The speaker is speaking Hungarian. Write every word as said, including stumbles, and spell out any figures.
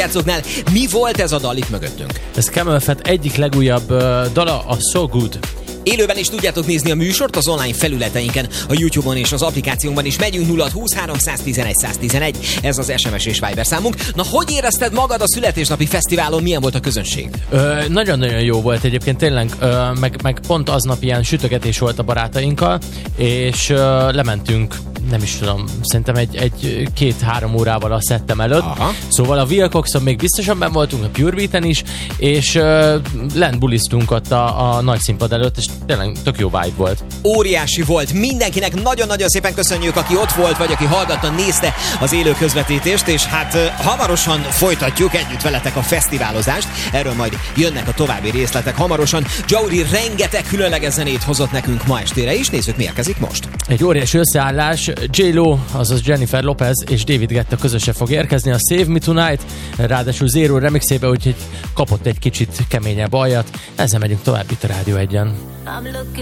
Herzognél. Mi volt ez a dal itt mögöttünk? Ez Camel Fat egyik legújabb uh, dala, a So Good. Élőben is tudjátok nézni a műsort az online felületeinken, a YouTube-on és az applikációnkban is. Megyünk nulla húsz háromszáztizenegy száztizenegy, ez az es em es és Viber számunk. Na, hogy érezted magad a születésnapi fesztiválon, milyen volt a közönség? Ö, nagyon-nagyon jó volt egyébként, tényleg, ö, meg, meg pont aznap ilyen sütögetés volt a barátainkkal, és ö, lementünk, nem is tudom, szerintem egy, egy két-három órával a szettem előtt. Aha. Szóval a Wilcoxon még biztosan benn voltunk, a Pure Beaten is, és ö, lent buliztunk ott a, a nagy színpad előtt, és tényleg tök jó vibe volt. Óriási volt. Mindenkinek nagyon-nagyon szépen köszönjük, aki ott volt, vagy aki hallgatta, nézte az élő közvetítést, és hát hamarosan folytatjuk együtt veletek a fesztiválozást. Erről majd jönnek a további részletek hamarosan. Jory rengeteg különleges zenét hozott nekünk ma estére is. Nézzük, mi érkezik most. Egy óriási összeállás. J-Lo, azaz Jennifer Lopez és David Guetta közösen fog érkezni a Save Me Tonight, ráadásul Zero remixébe, úgyhogy kapott egy kicsit keményebb aljat. Ezzel megyünk tovább itt a Rádió Egyen.